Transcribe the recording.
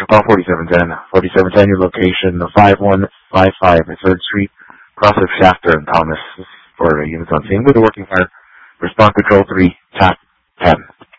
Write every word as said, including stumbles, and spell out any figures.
call forty-seven ten. forty-seven ten, your location, five one five five third Street, cross of Shafter and Thomas for units on scene with a working fire. Response control three, tap ten.